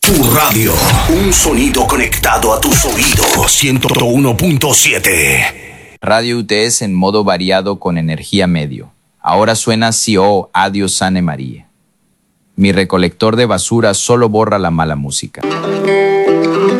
Tu radio, un sonido conectado a tus oídos. 101.7. Radio UTS en modo variado con energía medio. Ahora suena Si Oh, Adiós Sane María. Mi recolector de basura solo borra la mala música.